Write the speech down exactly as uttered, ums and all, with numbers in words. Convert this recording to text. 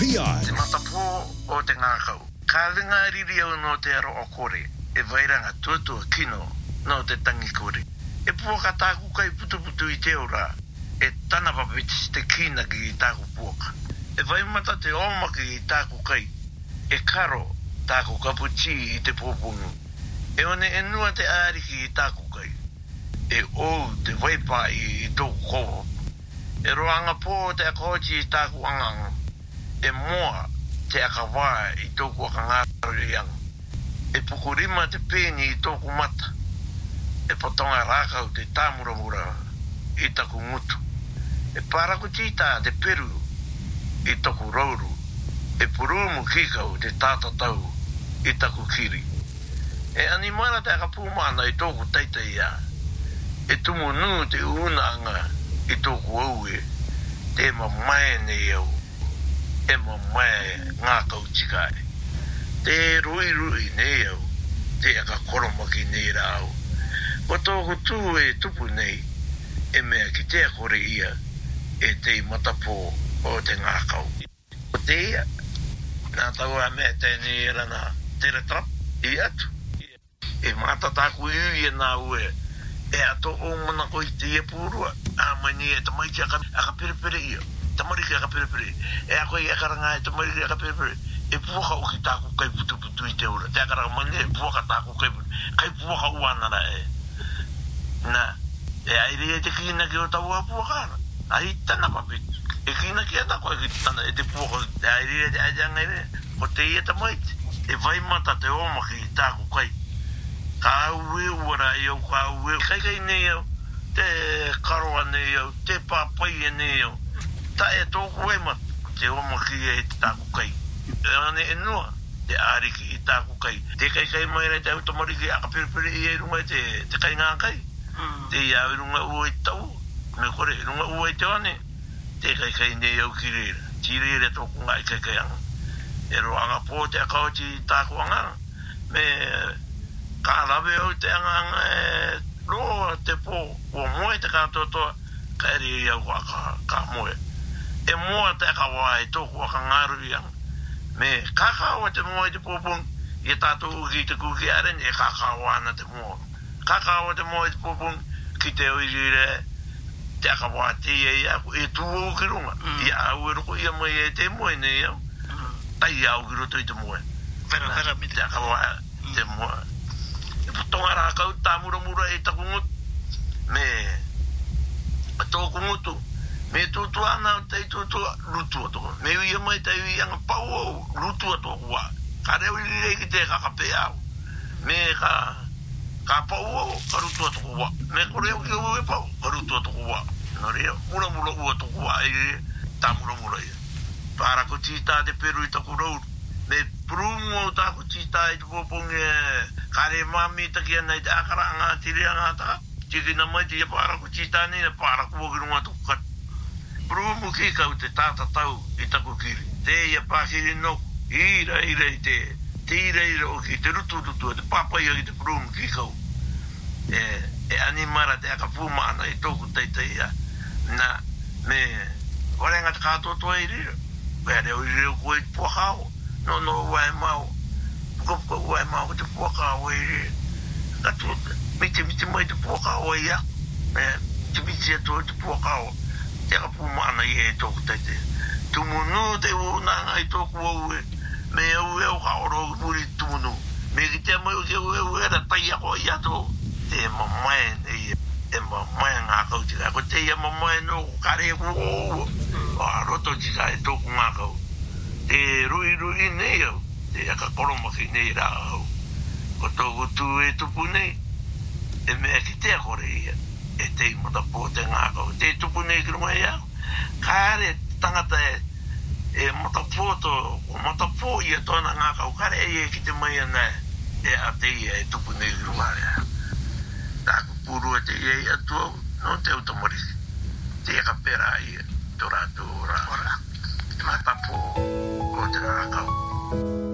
T I. Te matapo o te ngākau. Ka ringa riri au no te aro o kore. E vairanga tuatua kino no te tangi kore. E puaka tāku kai putu putu i te ora. E tana papitis te kina ki i tāku puaka. E vaimata te omaki i tāku kai. E karo tāku kapuchi i te pōpungu. E one e nua te āriki i tāku kai. E ou te vaipa i tōku koho. E roanga pō te akochi i tāku anganga. E moa te akawā i tōku akangāro i anga. E pukurima te pēni i tōku mata. E potonga rākau te tāmuramura i taku ngutu. E parakutita te peru i taku rauru. E purumu kikau te tātatau i taku kiri. E animara te akapūmana i tōku taitaia. E tumu nū te unaanga i tōku aue. Te mamae nei au. E mamae ngā kau tikai. Te rui rui nei au. Te aka koromaki nei rāu. Ko tōku tū e tupu nei. E mea ki te akore ia. E te matapo o te ngā kau. O te ia. Nā tau a mea tēnei rana. Te retrap. I atu. E mata tāku iu i nā ue. E ato o mana ko i te ia pūrua. A mani e tamaiti aka, aka perepere ia. Tamariki aka perepere. E ako i akaranga e tamariki aka perepere. E puaka o ki tāku kai putu putu i te ura. Te akaranga mani e puaka tāku kai putu. Kai puaka uanara e. Nā. E aire e te kina ki o tau a puaka ana. Ai tana papitu. E kina ki ata koe ki tana e te puaka. E aire e te aidanga ere. Ko te ia tamaiti. E vai mata te omaki i tāku kai. Ka aue uara i au, ka aue. Kai kai nei au. Te karoa nei au. Te papai e nei au. Ta e tōku e mat. Te omaki e te tāku kai. E ane e nua. Te āriki i tāku kai. Te kai kai mai rei te automariki aka perepere i e runga te, te kai ngā kai. Te iau i runga ua i tau. Me kore i runga ua i te ane. Te kai kai nei au ki reira. Ti reira tōku ngā i kai kai anga. E roanga pō te akauti i tāku anga. Me ka lawe au te anga e roa te pō. Ua moe te kātotoa. Ka ere i au ka, ka moe. E moa te akawa e tōku aka ngāru i anga. Me kakawa te moa i te pōpung. I tātou uki te kuki aren e kakawa ana te moa. Kakawa te moa i te pōpung. Ki te oirire te akawa te ia i aku. E tū au ki runga. Mm. I au e roko ia mai e te moe nei au. Mm. Tai au ki roto i te moe. Vera, vera, mi te akawa mm. te moa. E putonga rākau tā mura mura e taku ngutu. Me tōku ngutu. Me tūtua ana tei tūtua rutua tōku. Me uia mai tei ui anga pau au rutua tōku wā. Ka reo i rei ki te kakape au. Me ka, ka pau au ka rutua tōku wā. Me ko reo ki au e pau ka rutua tōku wā. No reo, mura mura ua tōku wā e re, tā mura mura ia. Pāra ko tītā te peru i taku rauru. Me prumu au tāku tītā i te pōpungi ka re mami taki ana i te akara ngā tiri ngā taka. Tiki na mai te ia pāra ko tītā ni na pāra ko waki runga tōku katu. Prumu ki kau te tāta tau i taku kiri. Te ia pākiri noku. Ira ira i te. Te ira ira o ki te rutu rutu. Te papai o ki te prumu ki kau. E, e animara te aka pūmana i tōku teiteia. Na me warenga te kātotoa i rira. Pea reo i reo koe i te puakao. No no uai mau. Puka puka uai mau ki te puakao i rira. Katu miti miti mai te puakao i a. Me te miti ato i te puakao. Te kapumana i e tōku teite. Tumunu te unanga i tōku au e. Me au e au ka oro muri tumunu. Me ki te mai o ke au e au e ra tai ako i ato. Te mamae nei e. Te mamae ngā kau tika. Ko te ia mamae no kare ku o. A roto tika e tōku ngā kau. Te rui rui nei au. Te aka koromaki nei rā au. Ko tōku tū e tupu nei. E mea ki te akore ia. E te matapo te ngākau. Te tupu nei ki runga ia. Kāre tangata e, e matapo to, o matapo ia tōna ngākau. Kāre e e ki te mai ana e a te ia e tupu nei ki runga ia. Tāku pūrua te ia i atua, no te utamariki. Te eka pera ia, tō rātou rā. Matapo o te ngākau.